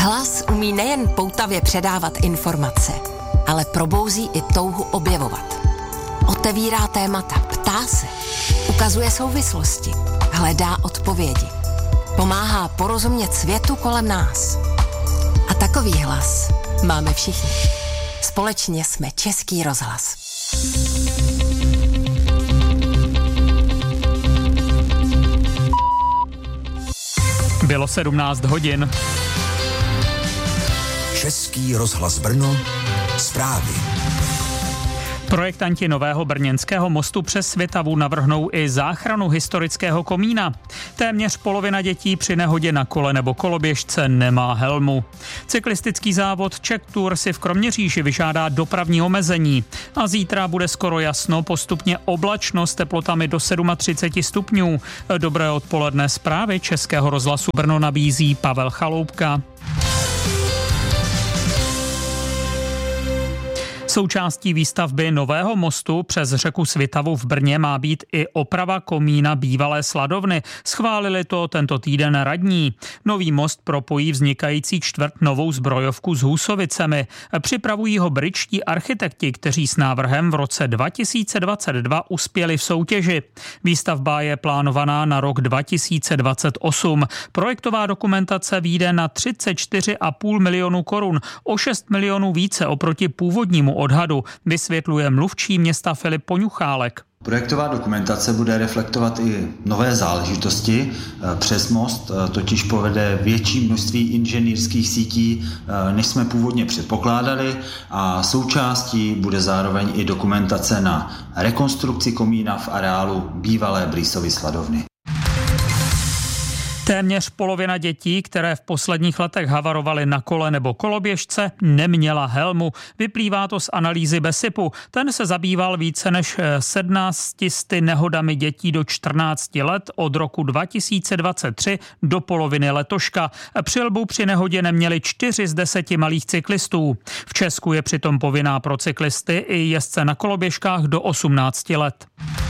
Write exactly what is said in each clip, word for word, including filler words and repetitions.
Hlas umí nejen poutavě předávat informace, ale probouzí i touhu objevovat. Otevírá témata, ptá se, ukazuje souvislosti, hledá odpovědi. Pomáhá porozumět světu kolem nás. A takový hlas máme všichni. Společně jsme Český rozhlas. Bylo sedmnáct hodin. Český rozhlas Brno, zprávy. Projektanti nového brněnského mostu přes Svitavu navrhnou i záchranu historického komína. Téměř polovina dětí při nehodě na kole nebo koloběžce nemá helmu. Cyklistický závod Czech Tour si v Kroměříži vyžádá dopravní omezení. A zítra bude skoro jasno, postupně oblačno s teplotami do třicet sedm stupňů. Dobré odpoledne, zprávy Českého rozhlasu Brno nabízí Pavel Chaloupka. Součástí výstavby nového mostu přes řeku Svitavu v Brně má být i oprava komína bývalé sladovny. Schválili to tento týden radní. Nový most propojí vznikající čtvrt Novou Zbrojovku s Husovicemi. Připravují ho britští architekti, kteří s návrhem v roce dva tisíce dvacet dva uspěli v soutěži. Výstavba je plánovaná na rok dva tisíce dvacet osm. Projektová dokumentace vyjde na třicet čtyři a půl milionu korun, o šest milionů více oproti původnímu odhadu, vysvětluje mluvčí města Filip Poňuchálek. Projektová dokumentace bude reflektovat i nové záležitosti. Přes most totiž povede větší množství inženýrských sítí, než jsme původně předpokládali, a součástí bude zároveň i dokumentace na rekonstrukci komína v areálu bývalé Brýsovy sladovny. Téměř polovina dětí, které v posledních letech havarovaly na kole nebo koloběžce, neměla helmu. Vyplývá to z analýzy BESIPu. Ten se zabýval více než sedmnácti sty nehodami dětí do čtrnácti let od roku dva tisíce dvacet tři do poloviny letoška. Přilbu při nehodě neměli čtyři z deseti malých cyklistů. V Česku je přitom povinná pro cyklisty i jezdce na koloběžkách do osmnácti let.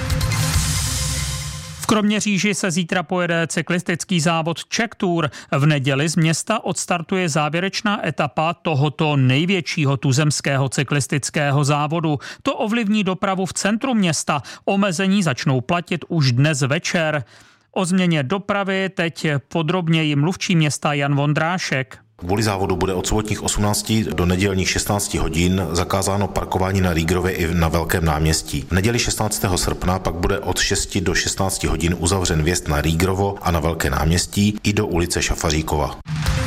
V Kroměříži se zítra pojede cyklistický závod Czech Tour. V neděli z města odstartuje závěrečná etapa tohoto největšího tuzemského cyklistického závodu. To ovlivní dopravu v centru města. Omezení začnou platit už dnes večer. O změně dopravy teď podrobněji mluvčí města Jan Vondrášek. Kvůli závodu bude od sobotních osmnácti do nedělních šestnácti hodin zakázáno parkování na Rígrově i na Velkém náměstí. V neděli šestnáctého srpna pak bude od šesti do šestnácti hodin uzavřen vjezd na Rígrovo a na Velké náměstí i do ulice Šafaříkova.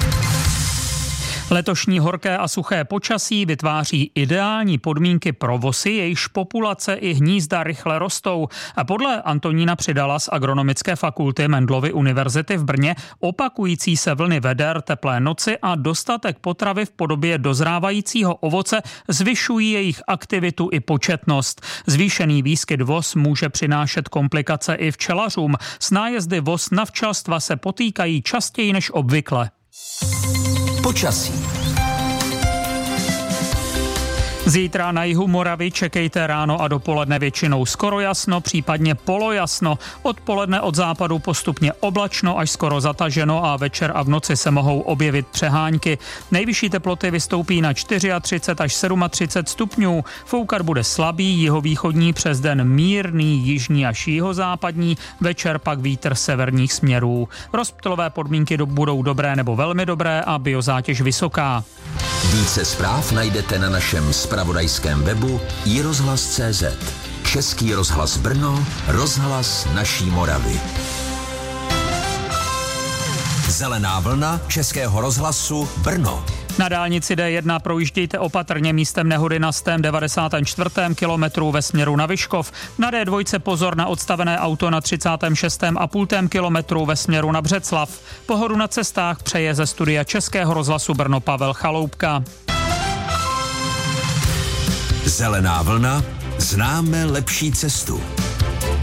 Letošní horké a suché počasí vytváří ideální podmínky pro vosy, jejichž populace i hnízda rychle rostou. A podle Antonína Přidala z Agronomické fakulty Mendelovy univerzity v Brně opakující se vlny veder, teplé noci a dostatek potravy v podobě dozrávajícího ovoce zvyšují jejich aktivitu i početnost. Zvýšený výskyt vos může přinášet komplikace i včelařům. S nájezdy vos na včelstva se potýkají častěji než obvykle. Počasí. Zítra na jihu Moravy čekejte ráno a dopoledne většinou skoro jasno, případně polojasno. Odpoledne od západu postupně oblačno až skoro zataženo a večer a v noci se mohou objevit přehánky. Nejvyšší teploty vystoupí na třicet čtyři až třicet sedm stupňů. Foukat bude slabý, jihovýchodní, přes den mírný, jižní až jihozápadní, večer pak vítr severních směrů. Rozptylové podmínky budou dobré nebo velmi dobré a biozátěž vysoká. Více zpráv najdete na našem zpravodajském webu i rozhlas tečka cé zet. Český rozhlas Brno, rozhlas naší Moravy. Zelená vlna Českého rozhlasu Brno. Na dálnici D jedna projíždějte opatrně místem nehody na sto devadesátém čtvrtém kilometru ve směru na Vyškov. Na D dva pozor na odstavené auto na třicátém šestém a půl kilometru ve směru na Břeclav. Pohodu na cestách přeje ze studia Českého rozhlasu Brno Pavel Chaloupka. Zelená vlna, známe lepší cestu.